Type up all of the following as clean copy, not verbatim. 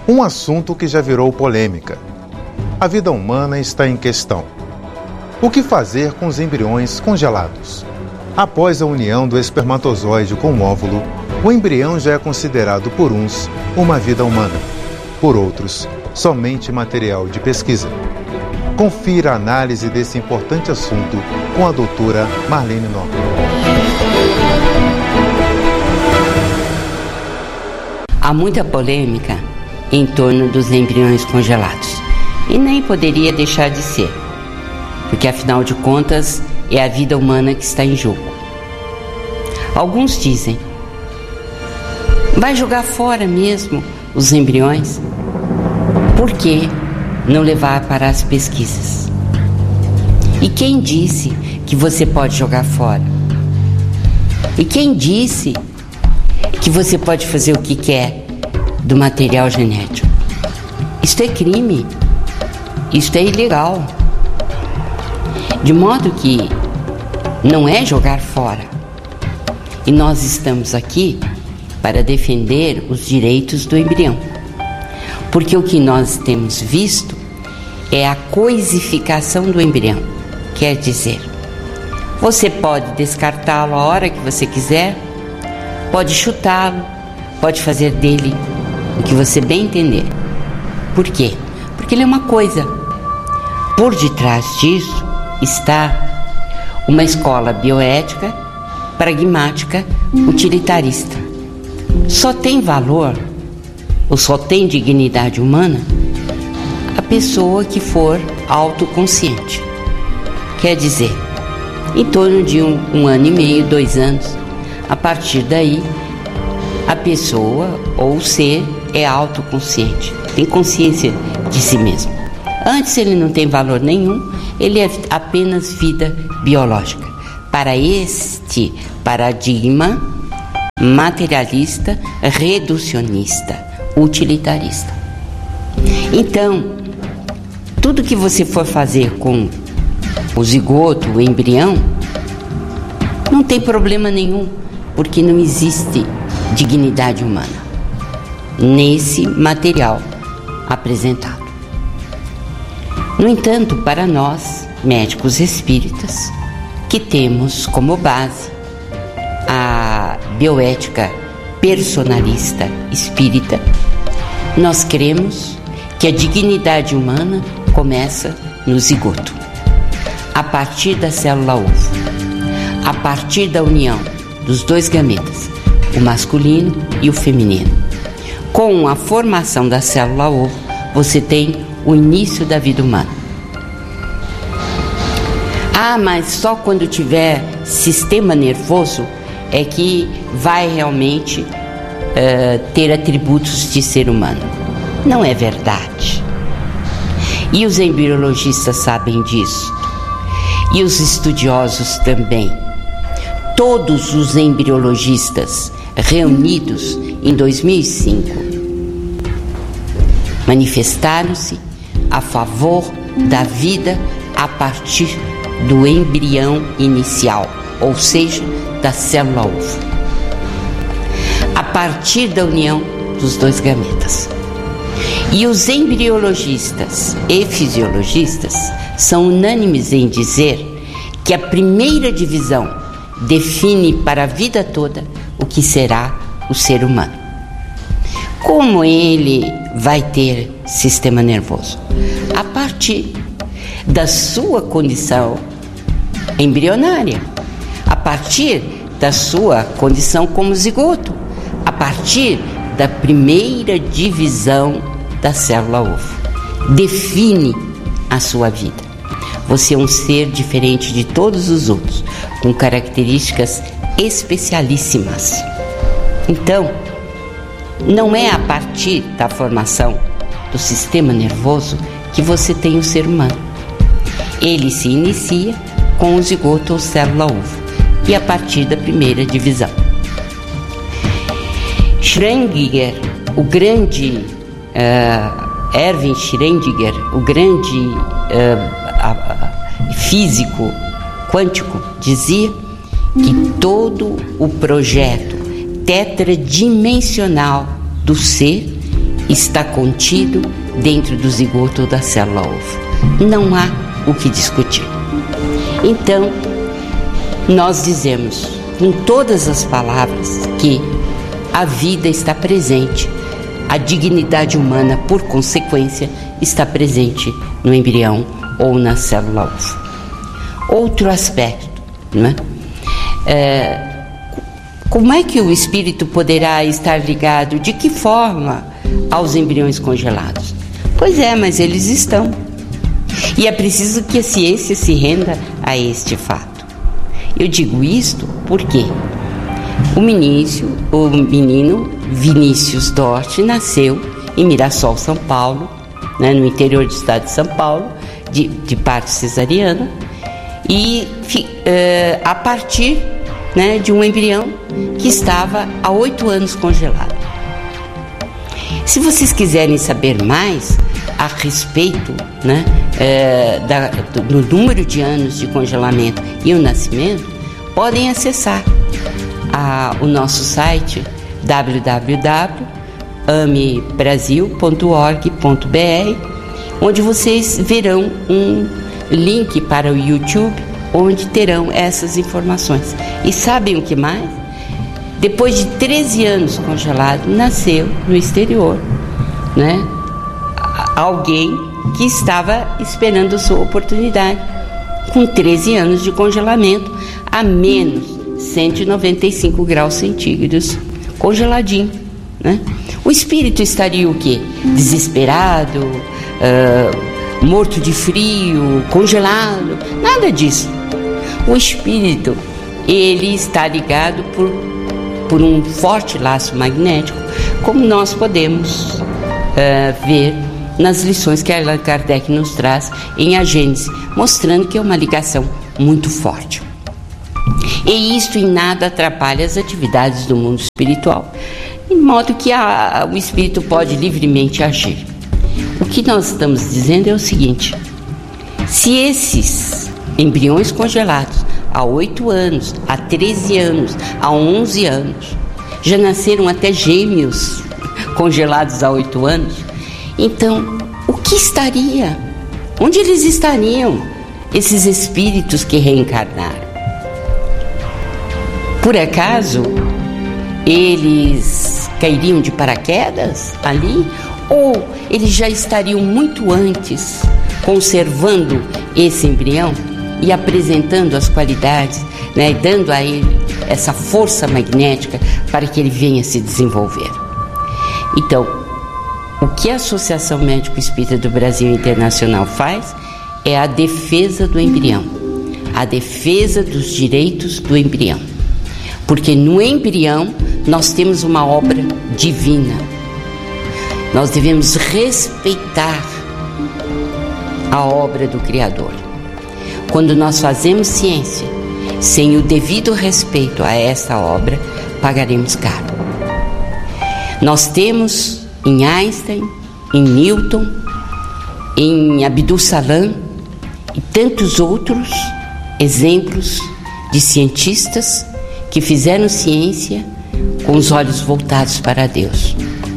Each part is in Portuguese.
Um assunto que já virou polêmica. A vida humana está em questão. O que fazer com os embriões congelados? Após a união do espermatozoide com o óvulo, o embrião já é considerado por uns uma vida humana, por outros, somente material de pesquisa. Confira a análise desse importante assunto com a doutora Marlene Nobre. Há muita polêmica em torno dos embriões congelados. E nem poderia deixar de ser, porque afinal de contas é a vida humana que está em jogo. Alguns dizem: vai jogar fora mesmo os embriões? Por que não levar para as pesquisas? E quem disse que você pode jogar fora? E quem disse que você pode fazer o que quer do material genético? Isto é crime, isto é ilegal. De modo que não é jogar fora. E nós estamos aqui para defender os direitos do embrião. Porque o que nós temos visto é a coisificação do embrião. Quer dizer, você pode descartá-lo a hora que você quiser, pode chutá-lo, pode fazer dele o que você bem entender. Por quê? Porque ele é uma coisa. Por detrás disso está uma escola bioética, pragmática, utilitarista. Só tem valor, ou só tem dignidade humana, a pessoa que for autoconsciente. Quer dizer, em torno de um ano e meio, 2 anos, a partir daí, a pessoa ou o ser é autoconsciente, tem consciência de si mesmo. Antes ele não tem valor nenhum, ele é apenas vida biológica. Para este paradigma materialista, reducionista, utilitarista. Então, tudo que você for fazer com o zigoto, o embrião, não tem problema nenhum, porque não existe dignidade humana nesse material apresentado. No entanto, para nós, médicos espíritas, que temos como base a bioética personalista espírita, nós cremos que a dignidade humana começa no zigoto, a partir da célula ovo, a partir da união dos 2 gametas, o masculino e o feminino. Com a formação da célula ovo, você tem o início da vida humana. Ah, mas só quando tiver sistema nervoso é que vai realmente ter atributos de ser humano. Não é verdade. E os embriologistas sabem disso. E os estudiosos também. Todos os embriologistas reunidos em 2005 manifestaram-se a favor da vida a partir do embrião inicial, ou seja, da célula ovo, a partir da união dos 2 gametas. E os embriologistas e fisiologistas são unânimes em dizer que a primeira divisão define para a vida toda o que será o ser humano. Como ele vai ter sistema nervoso? A partir da sua condição embrionária, a partir da sua condição como zigoto, a partir da primeira divisão da célula ovo. Define a sua vida. Você é um ser diferente de todos os outros, com características especialíssimas. Então, não é a partir da formação do sistema nervoso que você tem o ser humano. Ele se inicia com o zigoto ou célula ovo e a partir da primeira divisão. Schrödinger, o grande Erwin Schrödinger, o grande físico quântico, dizia que todo o projeto tetradimensional do ser está contido dentro do zigoto ou da célula ovo. Não há o que discutir. Então, nós dizemos com todas as palavras que a vida está presente, a dignidade humana, por consequência, está presente no embrião ou na célula ovo. Outro aspecto, não é? Como é que o espírito poderá estar ligado, de que forma, aos embriões congelados? Pois é, mas eles estão. E é preciso que a ciência se renda a este fato. Eu digo isto porque o menino Vinícius Dorte nasceu em Mirassol, São Paulo, né, no interior do estado de São Paulo, de parto cesariana, e a partir, né, de um embrião que estava há 8 anos congelado. Se vocês quiserem saber mais a respeito, né, do número de anos de congelamento e o nascimento, podem acessar o nosso site www.amebrasil.org.br, onde vocês verão um link para o YouTube, onde terão essas informações. E sabem o que mais? Depois de 13 anos congelado, nasceu no exterior, né, alguém que estava esperando sua oportunidade, com 13 anos de congelamento a menos 195 graus centígrados, congeladinho, né? O espírito estaria o quê? Desesperado, morto de frio, congelado? Nada disso. O espírito, ele está ligado por um forte laço magnético, como nós podemos ver nas lições que Allan Kardec nos traz em A Gênese, mostrando que é uma ligação muito forte. E isto em nada atrapalha as atividades do mundo espiritual, de modo que o espírito pode livremente agir. O que nós estamos dizendo é o seguinte: se esses embriões congelados há 8 anos, há 13 anos, há 11 anos, já nasceram até gêmeos congelados há 8 anos, então o que estaria? Onde eles estariam, esses espíritos que reencarnaram? Por acaso eles cairiam de paraquedas ali? Ou eles já estariam muito antes conservando esse embrião e apresentando as qualidades, né, dando a ele essa força magnética para que ele venha se desenvolver? Então, o que a Associação Médico Espírita do Brasil Internacional faz é a defesa do embrião, a defesa dos direitos do embrião. Porque no embrião nós temos uma obra divina. Nós devemos respeitar a obra do Criador. Quando nós fazemos ciência sem o devido respeito a essa obra, pagaremos caro. Nós temos em Einstein, em Newton, em Abdul Salam e tantos outros exemplos de cientistas que fizeram ciência com os olhos voltados para Deus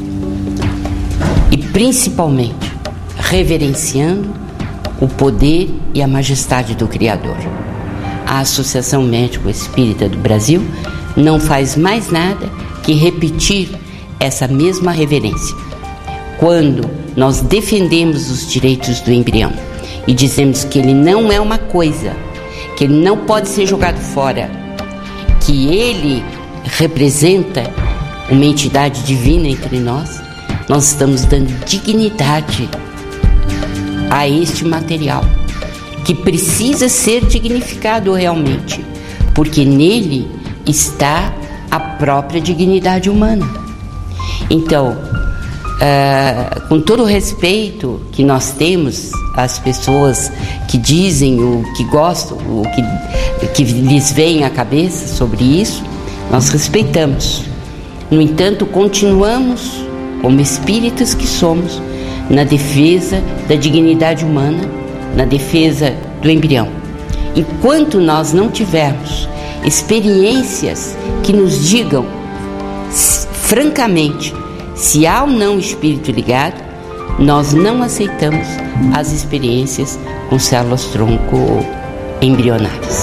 e principalmente reverenciando o poder e a majestade do Criador. A Associação Médico Espírita do Brasil não faz mais nada que repetir essa mesma reverência. Quando nós defendemos os direitos do embrião e dizemos que ele não é uma coisa, que ele não pode ser jogado fora, que ele representa uma entidade divina entre nós, nós estamos dando dignidade a este material, que precisa ser dignificado realmente, porque nele está a própria dignidade humana. Então, com todo o respeito que nós temos às pessoas que dizem o que gostam, o que lhes vem à cabeça sobre isso, nós respeitamos. No entanto, continuamos, como espíritas que somos, na defesa da dignidade humana, na defesa do embrião. Enquanto nós não tivermos experiências que nos digam francamente Se há ou não espírito ligado, nós não aceitamos as experiências com células-tronco embrionárias.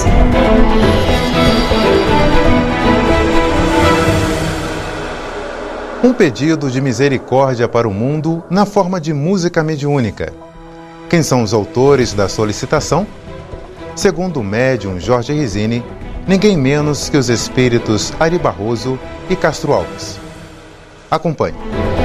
Um pedido de misericórdia para o mundo na forma de música mediúnica. Quem são os autores da solicitação? Segundo o médium Jorge Risini, ninguém menos que os espíritos Ari Barroso e Castro Alves. Acompanhe.